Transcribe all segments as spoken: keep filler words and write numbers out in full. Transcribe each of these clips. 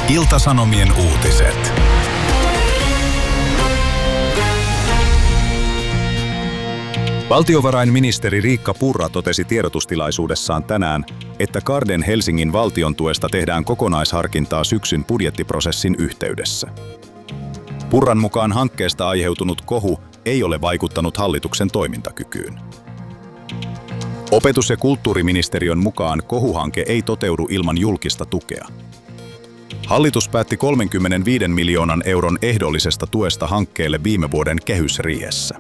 Ilta-Sanomien uutiset. Valtiovarainministeri Riikka Purra totesi tiedotustilaisuudessaan tänään, että Garden Helsingin valtion tuesta tehdään kokonaisharkintaa syksyn budjettiprosessin yhteydessä. Purran mukaan hankkeesta aiheutunut kohu ei ole vaikuttanut hallituksen toimintakykyyn. Opetus- ja kulttuuriministeriön mukaan kohuhanke ei toteudu ilman julkista tukea. Hallitus päätti kolmekymmentäviisi miljoonan euron ehdollisesta tuesta hankkeelle viime vuoden kehysriihessä.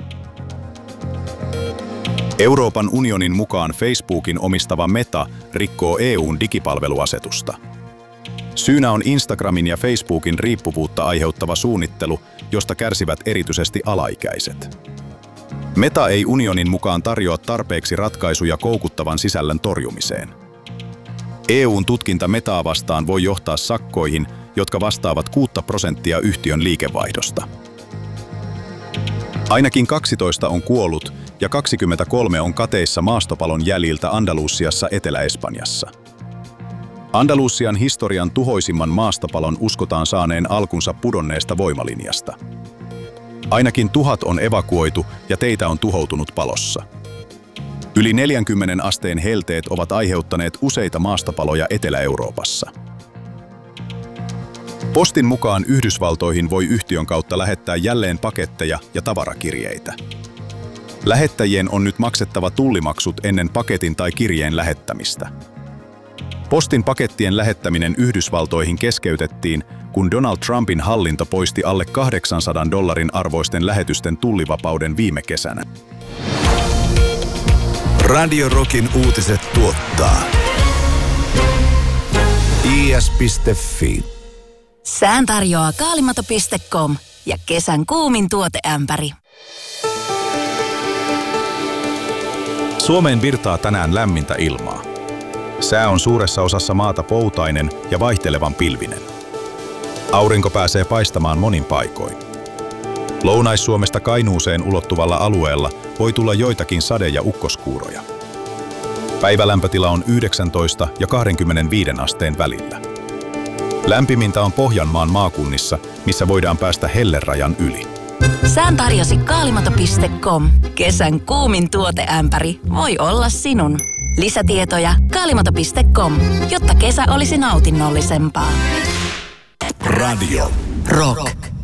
Euroopan unionin mukaan Facebookin omistava Meta rikkoo E U:n digipalveluasetusta. Syynä on Instagramin ja Facebookin riippuvuutta aiheuttava suunnittelu, josta kärsivät erityisesti alaikäiset. Meta ei unionin mukaan tarjoa tarpeeksi ratkaisuja koukuttavan sisällön torjumiseen. E U:n tutkinta Metaa vastaan voi johtaa sakkoihin, jotka vastaavat kuusi prosenttia yhtiön liikevaihdosta. Ainakin kaksitoista on kuollut ja kaksikymmentäkolme on kateissa maastopalon jäljiltä Andalusiassa Etelä-Espanjassa. Andalusian historian tuhoisimman maastopalon uskotaan saaneen alkunsa pudonneesta voimalinjasta. Ainakin tuhat on evakuoitu ja teitä on tuhoutunut palossa. Yli neljänkymmenen asteen helteet ovat aiheuttaneet useita maastopaloja Etelä-Euroopassa. Postin mukaan Yhdysvaltoihin voi yhtiön kautta lähettää jälleen paketteja ja tavarakirjeitä. Lähettäjien on nyt maksettava tullimaksut ennen paketin tai kirjeen lähettämistä. Postin pakettien lähettäminen Yhdysvaltoihin keskeytettiin, kun Donald Trumpin hallinto poisti alle kahdeksansadan dollarin arvoisten lähetysten tullivapauden viime kesänä. Radio Rockin uutiset tuottaa i s piste f i. Sään tarjoaa kaalimato piste com ja kesän kuumin tuoteämpäri. Suomeen virtaa tänään lämmintä ilmaa. Sää on suuressa osassa maata poutainen ja vaihtelevan pilvinen. Aurinko pääsee paistamaan monin paikoin. Lounais-Suomesta Kainuuseen ulottuvalla alueella voi tulla joitakin sade- ja ukkoskuuroja. Päivälämpötila on yhdeksäntoista ja kaksikymmentäviisi asteen välillä. Lämpimintä on Pohjanmaan maakunnissa, missä voidaan päästä hellerajan yli. Sään tarjosi kaalimato piste com. Kesän kuumin tuoteämpäri voi olla sinun. Lisätietoja kaalimato piste com, jotta kesä olisi nautinnollisempaa. Radio Rock.